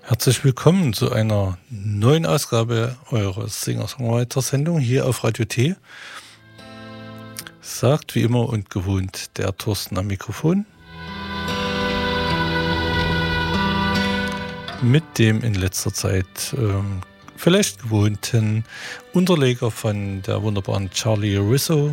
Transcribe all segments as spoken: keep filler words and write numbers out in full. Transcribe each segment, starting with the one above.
Herzlich willkommen zu einer neuen Ausgabe eurer Singer-Songwriter-Sendung hier auf Radio T. Sagt wie immer und gewohnt der Thorsten am Mikrofon. Mit dem in letzter Zeit ähm, vielleicht gewohnten Unterleger von der wunderbaren Charlie Rizzo.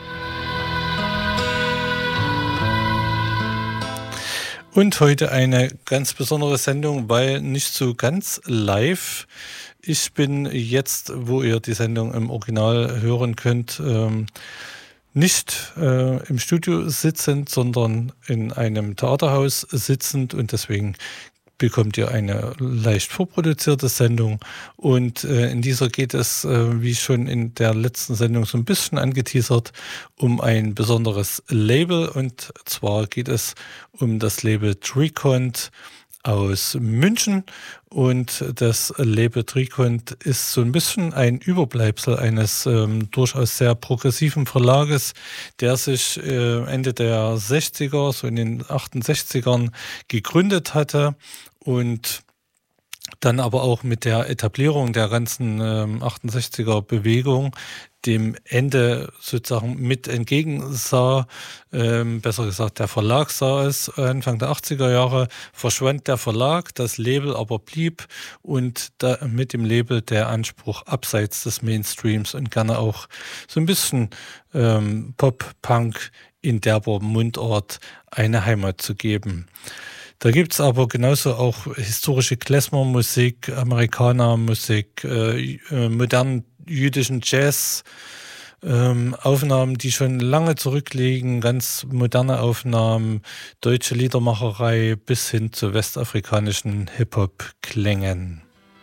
Und heute eine ganz besondere Sendung, weil nicht so ganz live. Ich bin jetzt, wo ihr die Sendung im Original hören könnt, ähm, nicht äh, im Studio sitzend, sondern in einem Theaterhaus sitzend, und deswegen bekommt ihr eine leicht vorproduzierte Sendung. Und äh, in dieser geht es, äh, wie schon in der letzten Sendung so ein bisschen angeteasert, um ein besonderes Label. Und zwar geht es um das Label Tricont aus München. Und das Label Tricont ist so ein bisschen ein Überbleibsel eines ähm, durchaus sehr progressiven Verlages, der sich äh, Ende der sechziger, so in den achtundsechzigern gegründet hatte und dann aber auch mit der Etablierung der ganzen ähm, achtundsechziger Bewegung dem Ende sozusagen mit entgegensah, ähm, besser gesagt der Verlag sah es, Anfang der achtziger Jahre verschwand der Verlag, das Label aber blieb, und da mit dem Label der Anspruch, abseits des Mainstreams und gerne auch so ein bisschen ähm, Pop-Punk in derber Mundart eine Heimat zu geben. Da gibt es aber genauso auch historische Klezmer-Musik, Amerikaner-Musik, äh, äh, modernen jüdischen Jazz, ähm, Aufnahmen, die schon lange zurückliegen, ganz moderne Aufnahmen, deutsche Liedermacherei bis hin zu westafrikanischen Hip-Hop-Klängen.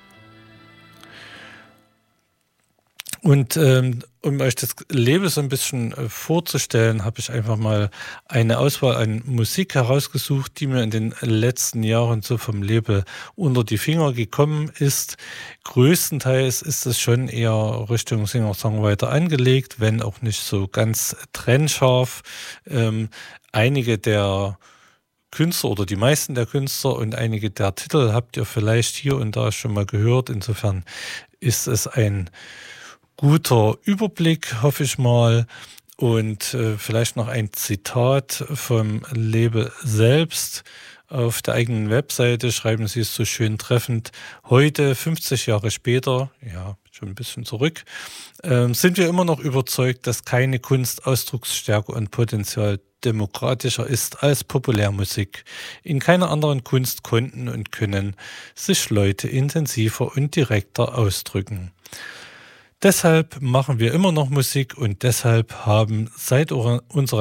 Und ähm, um euch das Label so ein bisschen äh, vorzustellen, habe ich einfach mal eine Auswahl an Musik herausgesucht, die mir in den letzten Jahren so vom Label unter die Finger gekommen ist. Größtenteils ist es schon eher Richtung Singer-Songwriter angelegt, wenn auch nicht so ganz trennscharf. Ähm, einige der Künstler oder die meisten der Künstler und einige der Titel habt ihr vielleicht hier und da schon mal gehört. Insofern ist es ein guter Überblick, hoffe ich mal. Und äh, vielleicht noch ein Zitat vom Label selbst. Auf der eigenen Webseite schreiben sie es so schön treffend: Heute, fünfzig Jahre später, ja, schon ein bisschen zurück, äh, sind wir immer noch überzeugt, dass keine Kunst Ausdrucksstärke und Potenzial demokratischer ist als Populärmusik. In keiner anderen Kunst konnten und können sich Leute intensiver und direkter ausdrücken. Deshalb machen wir immer noch Musik, und deshalb haben seit unserer